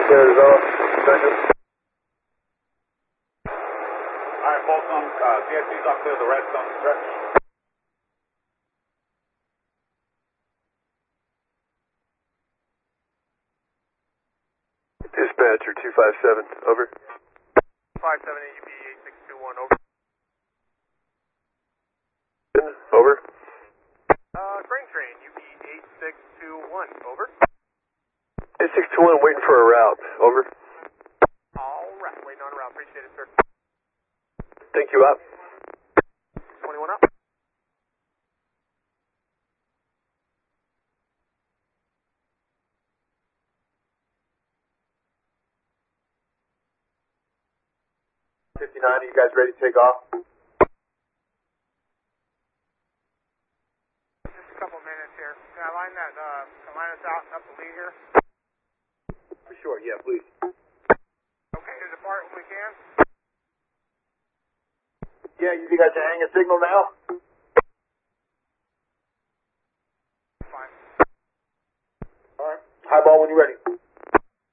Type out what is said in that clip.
Arizona. Alright, Folsom, CSC's up clear, the rest on the stretch. Dispatcher 257, over. 57 AUB 8621, over. Over. Grain train, UB 8621, over. 8621, waiting for a route, over. Alright, waiting on a route, appreciate it, sir. Thank you, up. 21 up. Are you guys ready to take off? Just a couple minutes here. Can I line that, line us out up the lead here? For sure, yeah, please. Okay, to depart when we can. Yeah, you guys are hang a signal now? Fine. Alright. Highball when you're ready.